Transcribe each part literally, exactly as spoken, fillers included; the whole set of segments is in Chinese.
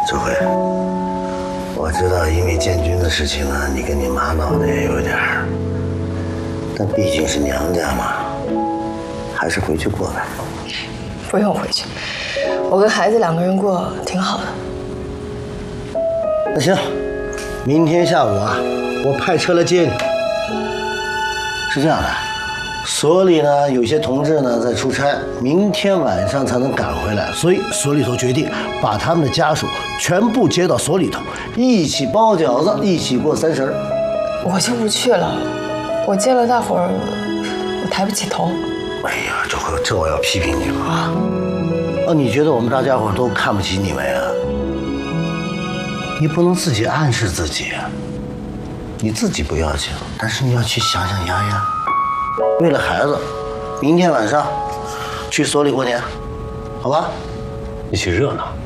周慧，我知道因为建军的事情呢，你跟你妈闹得也有点儿，但毕竟是娘家嘛，还是回去过吧。 不用回去，我跟孩子两个人过挺好的。 那行，明天下午啊，我派车来接你。是这样的，所里呢有些同志呢在出差，明天晚上才能赶回来，所以所里头决定把他们的家属全部接到所里头，一起包饺子，一起过三十。 我就不去了，我接了大伙儿，我抬不起头。 哎呀，这回这我要批评你了啊！哦，你觉得我们大家伙都看不起你们呀？你不能自己暗示自己，你自己不要紧，但是你要去想想丫丫。为了孩子，明天晚上去所里过年，好吧？ 一起热闹。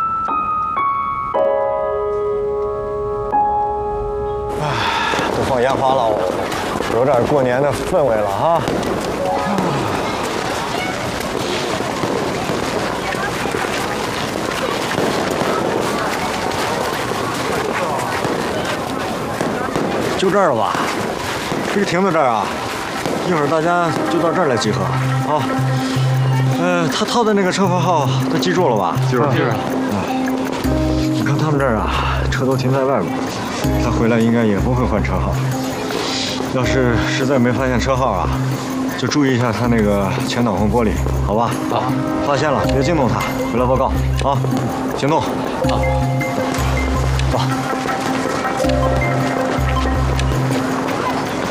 哎，都放烟花了，有点过年的氛围了哈。就这儿了吧？这个亭子这儿啊，一会儿大家就到这儿来集合啊。呃，他套的那个车牌号都记住了吧？记住了，记住了。啊，你看他们这儿啊，车都停在外边，他回来应该也不会换车号。要是实在没发现车号啊，就注意一下他那个前挡风玻璃，好吧？好，发现了别惊动他，回来报告啊。行动。好。